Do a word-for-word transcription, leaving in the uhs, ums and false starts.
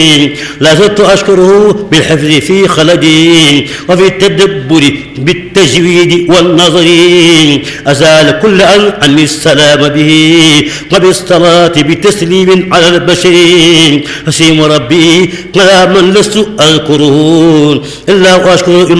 لا زلت أشكره بالحفظ في خلدي وفي التدبر بالتجويد والنظر. أزال كل أن عني السلام به وبالصلاة بتسليم على البشر. أسيم ربي على من لست أذكره إلا وأشكره